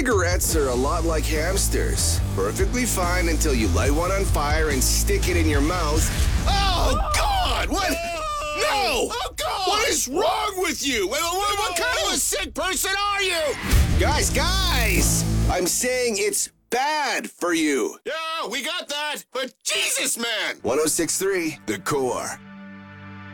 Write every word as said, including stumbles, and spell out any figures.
Cigarettes are a lot like hamsters. Perfectly fine until you light one on fire and stick it in your mouth. Oh, God! What? No! Oh, God! What is wrong with you? What, what, what kind of a sick person are you? Guys, guys! I'm saying it's bad for you. Yeah, we got that. But Jesus, man! one oh six point three, The Core.